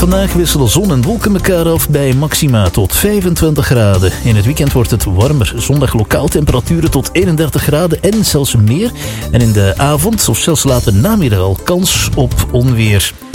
Vandaag wisselen zon en wolken elkaar af bij maxima tot 25 graden. In het weekend wordt het warmer. Zondag lokaal temperaturen tot 31 graden en zelfs meer. En in de avond of zelfs later namiddag al kans op onweer.